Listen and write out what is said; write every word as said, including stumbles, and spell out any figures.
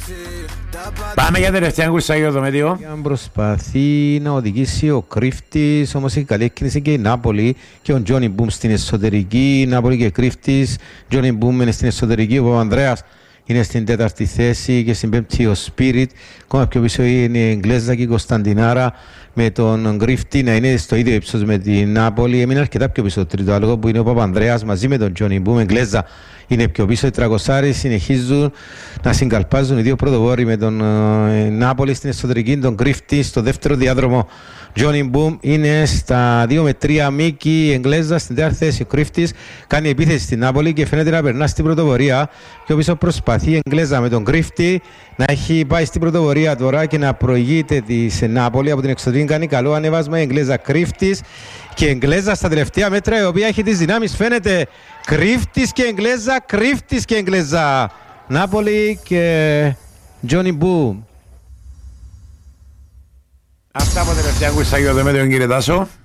Πάμε για τελευταία γκουρσα για το Μεδίο. Προσπαθεί να οδηγήσει ο Κρύφτης, όμως η καλή κίνηση και η Νάπολη και ο Τζόνι Μπουμ στην εσωτερική. Η Νάπολη και Κρύφτης, Τζόνι Μπουμ είναι στην εσωτερική, ο Παπανδρέας είναι στην τέταρτη θέση και στην πέμπτη ο Spirit. Ακόμα πιο πίσω είναι η Εγγλέζα και η Κωνσταντινάρα με τον Γκρίφτη να είναι στο ίδιο ύψος με την Νάπολη. Έμεινε αρκετά πιο πίσω το τρίτο άλογο που είναι ο Παπανδρέας μαζί με τον Τζόνι Μπουμ. Εγγλέζα είναι πιο πίσω. Οι τρακοσάροι συνεχίζουν να συγκαλπάζουν οι δύο πρωτοβόροι με τον ε, Νάπολη στην εσωτερική, τον Γκρίφτη στο δεύτερο διάδρομο. Τζόνι Μπουμ είναι στα δύο με τρία. Μίκη Εγγλέζα στην τέταρτη θέση. Ο Κρύφτης κάνει επίθεση στην Νάπολη και φαίνεται να περνά στην πρωτοβορία. Πιο πίσω προσπαθεί η Εγγλέζα με τον Κρύφτη να έχει πάει στην πρωτοβορία τώρα και να προηγείται τη Νάπολη από την εξωτερική. Κάνει καλό ανέβασμα η Εγγλέζα. Κρύφτης και Εγγλέζα στα τελευταία μέτρα, η οποία έχει τις δυνάμεις, φαίνεται. Κρύφτης και Εγγλέζα, Κρύφτης και Εγγλέζα. Νάπολη και Τζόνι Μπουμ. Αυτά από τελευταία γκουρσα για το Μεδίο, κύριε Τάσο.